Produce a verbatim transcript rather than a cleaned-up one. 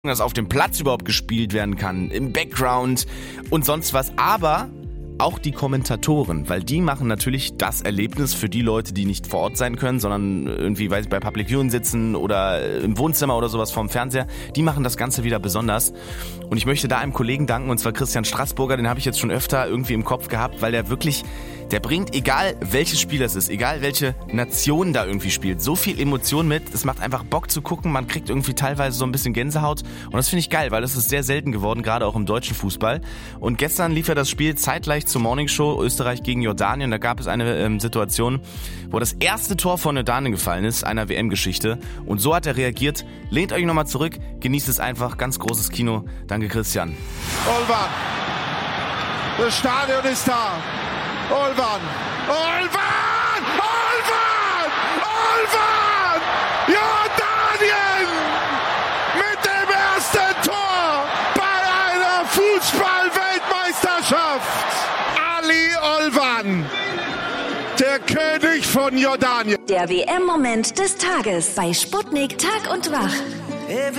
dass auf dem Platz überhaupt gespielt werden kann, im Background und sonst was, aber auch die Kommentatoren, weil die machen natürlich das Erlebnis für die Leute, die nicht vor Ort sein können, sondern irgendwie, weiß ich, bei Public Viewing sitzen oder im Wohnzimmer oder sowas vorm Fernseher, die machen das Ganze wieder besonders. Und ich möchte da einem Kollegen danken, und zwar Christian Straßburger, den habe ich jetzt schon öfter irgendwie im Kopf gehabt, weil der wirklich, der bringt, egal welches Spiel es ist, egal welche Nation da irgendwie spielt, so viel Emotion mit, es macht einfach Bock zu gucken, man kriegt irgendwie teilweise so ein bisschen Gänsehaut und das finde ich geil, weil das ist sehr selten geworden, gerade auch im deutschen Fußball. Und gestern lief ja das Spiel zeitgleich zur Morningshow, Österreich gegen Jordanien, da gab es eine ähm, Situation, wo das erste Tor von Jordanien gefallen ist, einer W M-Geschichte, und so hat er reagiert. Lehnt euch nochmal zurück, genießt es einfach, ganz großes Kino. Danke, Christian. Olvan, das Stadion ist da. Olvan, Olvan, Olvan, Olvan, Jordanien mit dem ersten Tor bei einer Fußball-Weltmeisterschaft. Ali Olvan, der König von Jordanien. Der W M-Moment des Tages bei Sputnik Tag und Wach.